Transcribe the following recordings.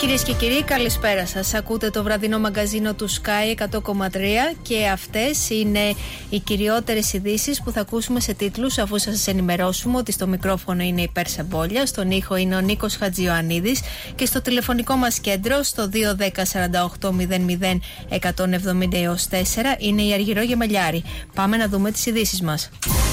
Κυρίες και κύριοι, καλησπέρα σας. Ακούτε το βραδινό μαγκαζίνο του Sky 100,3 και αυτές είναι οι κυριότερες ειδήσεις που θα ακούσουμε σε τίτλους, αφού σας ενημερώσουμε ότι στο μικρόφωνο είναι η Πέρσα Μπόλια, στον ήχο είναι ο Νίκος Χατζιωαννίδης και στο τηλεφωνικό μας κέντρο στο 210-48-00-170-4 είναι η Αργυρό Γεμελιάρη. Πάμε να δούμε τις ειδήσεις μας.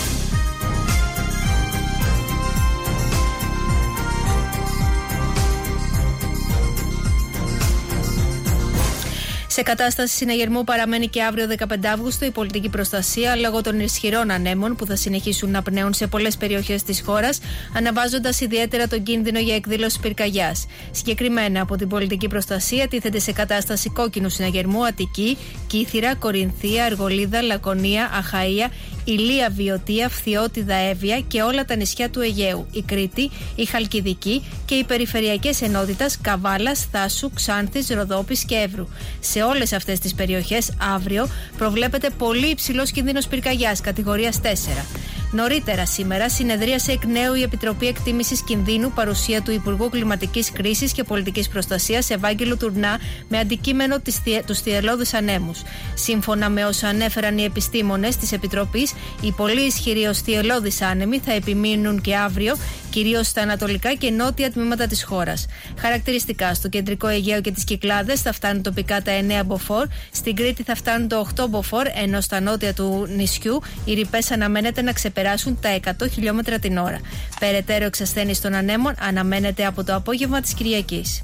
Σε κατάσταση συναγερμού παραμένει και αύριο 15 Αύγουστο η πολιτική προστασία λόγω των ισχυρών ανέμων που θα συνεχίσουν να πνέουν σε πολλές περιοχές της χώρας, αναβάζοντας ιδιαίτερα τον κίνδυνο για εκδήλωση πυρκαγιάς. Συγκεκριμένα από την πολιτική προστασία τίθεται σε κατάσταση κόκκινου συναγερμού Αττική, Κύθυρα, Κορινθία, Αργολίδα, Λακωνία, Αχαΐα, Ηλία, Βιωτία, Φθιώτιδα, Εύβοια και όλα τα νησιά του Αιγαίου, η Κρήτη, η Χαλκιδική και οι περιφερειακές ενότητες Καβάλας, Θάσου, Ξάνθης, Ροδόπης και Εύρου. Σε όλες αυτές τις περιοχές αύριο προβλέπεται πολύ υψηλός κίνδυνος πυρκαγιάς κατηγορίας 4. Νωρίτερα σήμερα συνεδρίασε εκ νέου η Επιτροπή Εκτίμησης Κινδύνου παρουσία του Υπουργού Κλιματικής Κρίσης και Πολιτικής Προστασίας Ευάγγελου Τουρνά με αντικείμενο τους θυελλώδεις ανέμους. Σύμφωνα με όσα ανέφεραν οι επιστήμονες της Επιτροπής, οι πολύ ισχυροί ως θυελλώδεις άνεμοι θα επιμείνουν και αύριο, κυρίως στα ανατολικά και νότια τμήματα της χώρας. Χαρακτηριστικά στο κεντρικό Αιγαίο και τις Κυκλάδες θα φτάνουν τοπικά τα 9 μποφόρ, στην Κρήτη θα φτάνουν το 8 μποφόρ, ενώ στα νότια του νησιού οι ρηπές αναμένεται να ξεπεράσουν τα 100 χιλιόμετρα την ώρα. Περαιτέρω εξασθένιση των ανέμων αναμένεται από το απόγευμα της Κυριακής.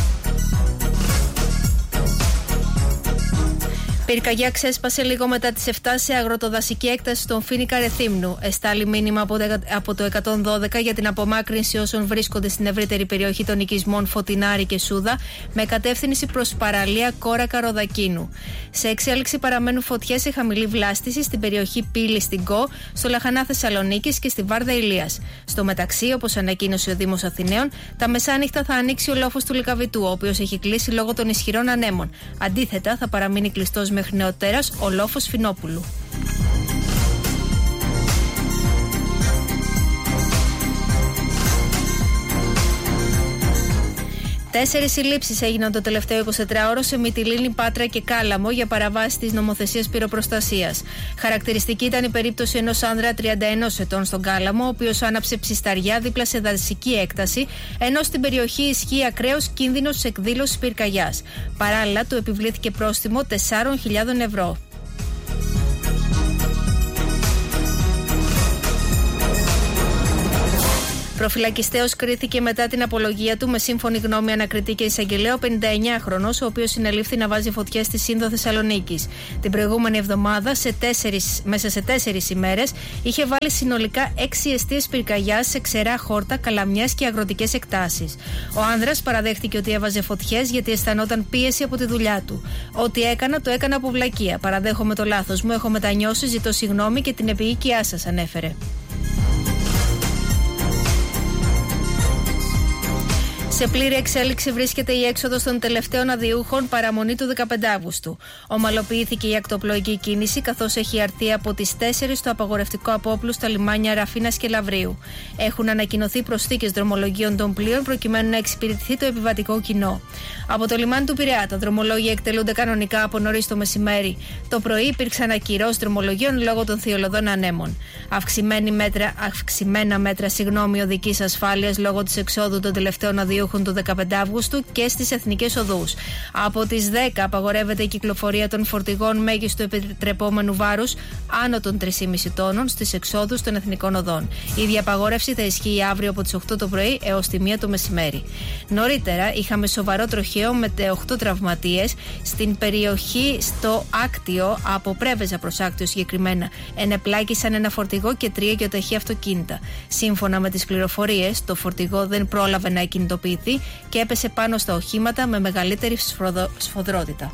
Πυρκαγιά ξέσπασε λίγο μετά τις 7 σε αγροτοδασική έκταση στον Φοίνικα Ρεθύμνου. Εστάλει μήνυμα από το 112 για την απομάκρυνση όσων βρίσκονται στην ευρύτερη περιοχή των οικισμών Φωτεινάρη και Σούδα με κατεύθυνση προς παραλία Κόρακα Ροδακίνου. Σε εξέλιξη παραμένουν φωτιές σε χαμηλή βλάστηση στην περιοχή Πύλη στην Κο, στο Λαχανά Θεσσαλονίκης και στη Βάρδα Ηλίας. Στο μεταξύ, όπως ανακοίνωσε ο Δήμος Αθηναίων, τα μεσάνυχτα θα ανοίξει ο λόφος του Λυκαβητού, ο οποίος έχει κλείσει λόγω των ισχυρών ανέμων. Αντίθετα, θα παραμείνει κλειστός μέχρι νεοτέρας ο λόφος Φινόπουλου. Τέσσερις συλλήψεις έγιναν το τελευταίο 24ωρο σε Μυτιλήνη, Πάτρα και Κάλαμο για παραβάση της νομοθεσίας πυροπροστασίας. Χαρακτηριστική ήταν η περίπτωση ενός άνδρα 31 ετών στον Κάλαμο, ο οποίος άναψε ψισταριά δίπλα σε δασική έκταση, ενώ στην περιοχή ισχύει ακραίος κίνδυνος εκδήλωσης πυρκαγιάς. Παράλληλα, του επιβλήθηκε πρόστιμο 4.000 ευρώ. Προφυλακιστέος κρίθηκε μετά την απολογία του με σύμφωνη γνώμη ανακριτή και εισαγγελέα ο 59χρονος, ο οποίος συνελήφθη να βάζει φωτιές στη Σύνδο Θεσσαλονίκης. Την προηγούμενη εβδομάδα, μέσα σε 4 ημέρες, είχε βάλει συνολικά 6 εστίες πυρκαγιάς σε ξερά χόρτα, καλαμιές και αγροτικές εκτάσεις. Ο άνδρας παραδέχτηκε ότι έβαζε φωτιές γιατί αισθανόταν πίεση από τη δουλειά του. Ό,τι έκανα, το έκανα από βλακεία. Παραδέχομαι το λάθος μου, έχω μετανιώσει, ζητώ συγγνώμη και την επίοικιά σας, ανέφερε. Σε πλήρη εξέλιξη βρίσκεται η έξοδος των τελευταίων αδειούχων παραμονή του 15 Αύγουστου. Ομαλοποιήθηκε η ακτοπλοϊκή κίνηση, καθώς έχει αρθεί από τις 4 το απαγορευτικό απόπλου στα λιμάνια Ραφίνας και Λαβρίου. Έχουν ανακοινωθεί προσθήκες δρομολογίων των πλοίων προκειμένου να εξυπηρετηθεί το επιβατικό κοινό. Από το λιμάνι του Πειραιά τα δρομολόγια εκτελούνται κανονικά από νωρίς το μεσημέρι. Το πρωί υπήρξαν ακυρώσεις δρομολογίων λόγω των θειολωδών ανέμων. Αυξημένα μέτρα οδικής ασφάλειας λόγω της εξόδου των τελευταίων αδειούχων του 15 Αύγουστου και στις εθνικές οδούς. Από τις 10 απαγορεύεται η κυκλοφορία των φορτηγών μέγιστου επιτρεπόμενου βάρους άνω των 3,5 τόνων στις εξόδους των εθνικών οδών. Η ίδια απαγόρευση θα ισχύει αύριο από τις 8 το πρωί έως τη 1 το μεσημέρι. Νωρίτερα είχαμε σοβαρό τροχαίο με 8 τραυματίες στην περιοχή στο Άκτιο, από Πρέβεζα προς Άκτιο συγκεκριμένα. Ενεπλάκησαν ένα φορτηγό και 3 γεωταχή αυτοκίνητα. Σύμφωνα με τις πληροφορίες, το φορτηγό δεν πρόλαβε να κινητοποιηθεί και έπεσε πάνω στα οχήματα με μεγαλύτερη σφοδρότητα.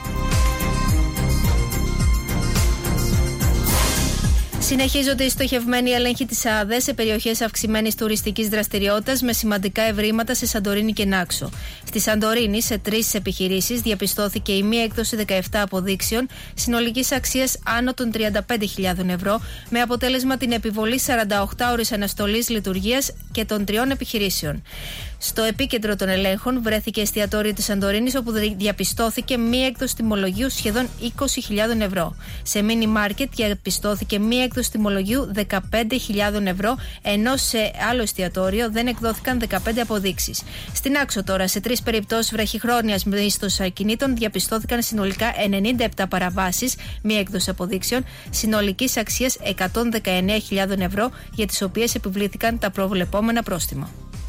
Συνεχίζονται οι στοχευμένοι έλεγχοι της ΑΔΕ σε περιοχές αυξημένης τουριστικής δραστηριότητας με σημαντικά ευρήματα σε Σαντορίνη και Νάξο. Στη Σαντορίνη, σε 3 επιχειρήσεις, διαπιστώθηκε η μία έκδοση 17 αποδείξεων συνολικής αξίας άνω των 35.000 ευρώ, με αποτέλεσμα την επιβολή 48 ώρες αναστολής λειτουργίας και των 3 επιχειρήσεων. Στο επίκεντρο των ελέγχων βρέθηκε εστιατόριο της Σαντορίνης, όπου διαπιστώθηκε μία έκδοση τιμολογίου σχεδόν 20.000 ευρώ. Σε μίνι μάρκετ διαπιστώθηκε μία έκδοση τιμολογίου 15.000 ευρώ, ενώ σε άλλο εστιατόριο δεν εκδόθηκαν 15 αποδείξεις. Στην Άξο τώρα, σε 3 περιπτώσεις βραχυχρόνιας μίσθωσης ακινήτων διαπιστώθηκαν συνολικά 97 παραβάσεις, μία έκδοση αποδείξεων, συνολικής αξίας 119.000 ευρώ, για τις οποίες επιβλήθηκαν τα προβλεπόμενα πρόστιμα.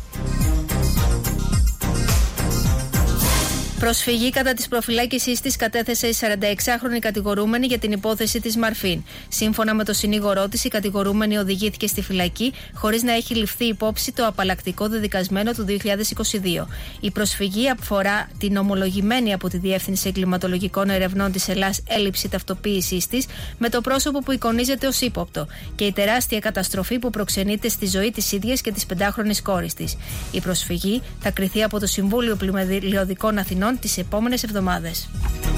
Προσφυγή κατά της προφυλάκησής της κατέθεσε η 46χρονη κατηγορούμενη για την υπόθεση της Μαρφίν. Σύμφωνα με το συνήγορό της, η κατηγορούμενη οδηγήθηκε στη φυλακή χωρίς να έχει ληφθεί υπόψη το απαλλακτικό δεδικασμένο του 2022. Η προσφυγή αφορά την ομολογημένη από τη Διεύθυνση Εγκληματολογικών Ερευνών της Ελλάς έλλειψη ταυτοποίησής της με το πρόσωπο που εικονίζεται ως ύποπτο και η τεράστια καταστροφή που προξενείται στη ζωή της ίδιας και της 5χρονης κόρης της. Η προσφυγή θα κριθεί από το Συμβούλιο Πλημελιωδικών Αθηνών τις επόμενες εβδομάδες.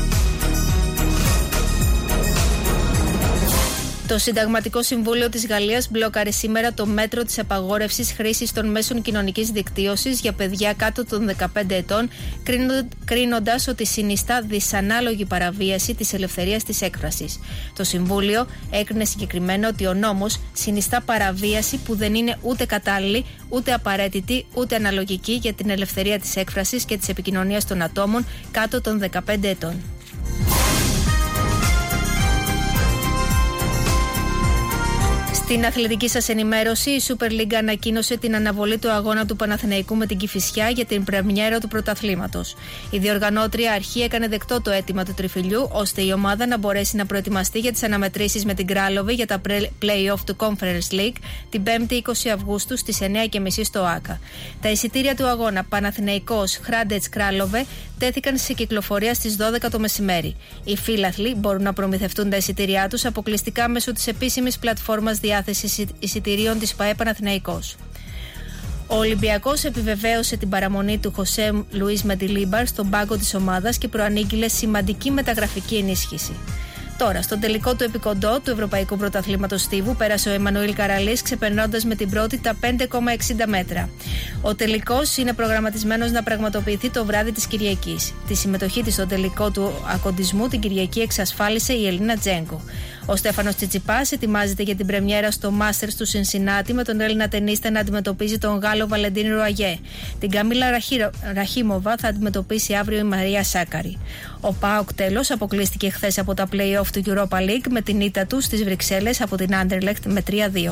Το Συνταγματικό Συμβούλιο της Γαλλίας μπλόκαρε σήμερα το μέτρο της απαγόρευσης χρήσης των μέσων κοινωνικής δικτύωσης για παιδιά κάτω των 15 ετών, κρίνοντας ότι συνιστά δυσανάλογη παραβίαση της ελευθερίας της έκφρασης. Το Συμβούλιο έκρινε συγκεκριμένα ότι ο νόμος συνιστά παραβίαση που δεν είναι ούτε κατάλληλη, ούτε απαραίτητη, ούτε αναλογική για την ελευθερία της έκφρασης και της επικοινωνίας των ατόμων κάτω των 15 ετών. Στην αθλητική σας ενημέρωση, η Super League ανακοίνωσε την αναβολή του αγώνα του Παναθηναϊκού με την Κηφισιά για την πρεμιέρα του πρωταθλήματος. Η διοργανώτρια αρχή έκανε δεκτό το αίτημα του Τριφυλιού, ώστε η ομάδα να μπορέσει να προετοιμαστεί για τις αναμετρήσεις με την Κράλοβε για τα play-off του Conference League την 5η 20 Αυγούστου στις 9:30 στο ΆΚΑ. Τα εισιτήρια του αγώνα Παναθηναϊκός Χράντετς Κράλοβε τέθηκαν σε κυκλοφορία στις 12 το μεσημέρι. Οι φίλαθλοι μπορούν να προμηθευτούν τα εισιτήριά τους αποκλειστικά μέσω της επίσημης πλατφόρμας διάθεσης εισιτηρίων της ΠΑΕ Παναθηναϊκός. Ο Ολυμπιακός επιβεβαίωσε την παραμονή του Χωσέ Λουίς Μεντιλίμπαρ στον πάγκο της ομάδας και προανήγγειλε σημαντική μεταγραφική ενίσχυση. Τώρα, στον τελικό του επικοντό του Ευρωπαϊκού Πρωταθλήματος Στίβου πέρασε ο Εμμανουήλ Καραλής, ξεπερνώντας με την πρώτη τα 5,60 μέτρα. Ο τελικός είναι προγραμματισμένος να πραγματοποιηθεί το βράδυ της Κυριακής. Τη συμμετοχή της στον τελικό του ακοντισμού την Κυριακή εξασφάλισε η Ελίνα Τζέγκο. Ο Στέφανος Τσιτσιπάς ετοιμάζεται για την πρεμιέρα στο Masters του Σινσινάτι με τον Έλληνα τενίστα να αντιμετωπίζει τον Γάλλο Βαλεντίν Ρουαγέ. Την Καμίλα Ραχίμοβα θα αντιμετωπίσει αύριο η Μαρία Σάκαρη. Ο ΠΑΟΚ τέλος αποκλείστηκε χθες από τα play-off του Europa League με την ήττα του στις Βρυξέλλες από την Anderlecht με 3-2.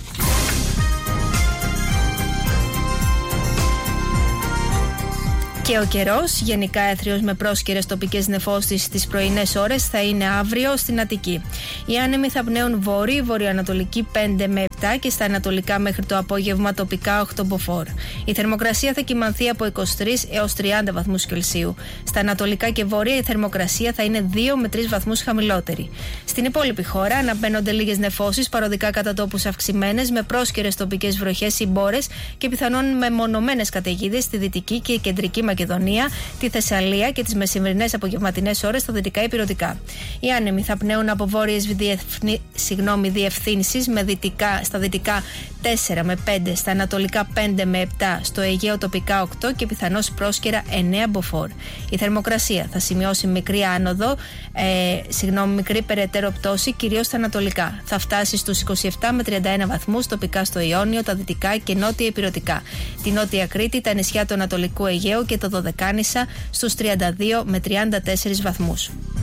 Και ο καιρός, γενικά έθριος με πρόσκαιρες τοπικές νεφώσεις στις πρωινές ώρες, θα είναι αύριο στην Αττική. Οι άνεμοι θα πνέουν βορειοανατολική 5 με 7 και στα ανατολικά μέχρι το απόγευμα τοπικά 8 μποφόρ. Η θερμοκρασία θα κυμανθεί από 23 έως 30 βαθμούς Κελσίου. Στα ανατολικά και βόρεια η θερμοκρασία θα είναι 2 με 3 βαθμούς χαμηλότερη. Στην υπόλοιπη χώρα αναμπαίνονται λίγες νεφώσεις, παροδικά κατά τόπους αυξημένες, με πρόσκαιρες τοπικές βροχές ή μπόρες και πιθανόν μεμονωμένες καταιγίδες στη δυτική και κεντρική Μακεδονία, τη Θεσσαλία και τις μεσημβρινές απογευματινές ώρες στα δυτικά ηπειρωτικά. Οι άνεμοι θα πνέουν από βόρειες διευθύνσεις στα δυτικά 4 με 5, στα ανατολικά 5 με 7, στο Αιγαίο τοπικά 8 και πιθανώς πρόσκαιρα 9 μποφόρ. Η θερμοκρασία θα σημειώσει μικρή περαιτέρω πτώση, κυρίως στα ανατολικά. Θα φτάσει στους 27 με 31 βαθμούς τοπικά στο Ιόνιο, τα δυτικά και νότια ηπειρωτικά. Τη νότια Κρήτη, τα νησιά του Ανατολικού Αιγαίου και το Δωδεκάνησα στους 32 με 34 βαθμούς.